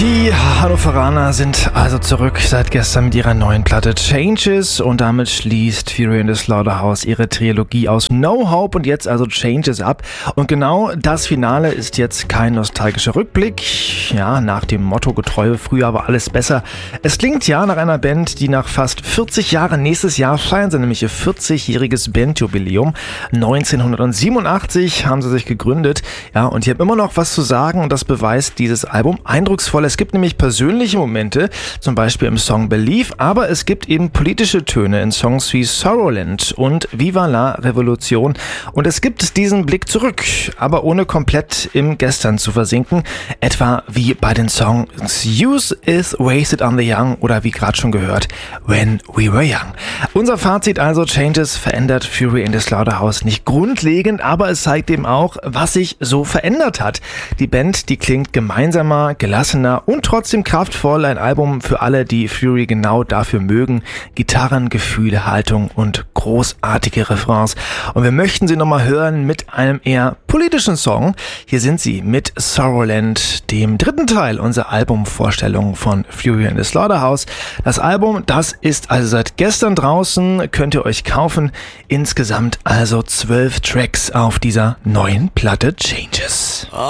Die Hannoveraner sind also zurück seit gestern mit ihrer neuen Platte Changes und damit schließt Fury in the Slaughterhouse ihre Trilogie aus No Hope und jetzt also Changes ab. Und genau das Finale ist jetzt kein nostalgischer Rückblick, ja, nach dem Motto getreu, früher war alles besser. Es klingt ja nach einer Band, die nach fast 40 Jahren, nächstes Jahr feiern sie nämlich ihr 40-jähriges Bandjubiläum. 1987 haben sie sich gegründet, ja, und die haben immer noch was zu sagen und das beweist dieses Album eindrucksvoll. Es gibt nämlich persönliche Momente, zum Beispiel im Song Believe, aber es gibt eben politische Töne in Songs wie Sorrowland und Viva la Revolution. Und es gibt diesen Blick zurück, aber ohne komplett im Gestern zu versinken, etwa wie bei den Songs Youth is Wasted on the Young oder wie gerade schon gehört, When We Were Young. Unser Fazit also, Changes verändert Fury in the Slaughterhouse nicht grundlegend, aber es zeigt eben auch, was sich so verändert hat. Die Band, die klingt gemeinsamer, gelassener und trotzdem kraftvoll, ein Album für alle, die Fury genau dafür mögen. Gitarren, Gefühle, Haltung und großartige Refrains. Und wir möchten sie nochmal hören mit einem eher politischen Song. Hier sind sie mit Sorrowland, dem dritten Teil unserer Albumvorstellung von Fury in the Slaughterhouse. Das Album, das ist also seit gestern draußen, könnt ihr euch kaufen. Insgesamt also 12 Tracks auf dieser neuen Platte Changes.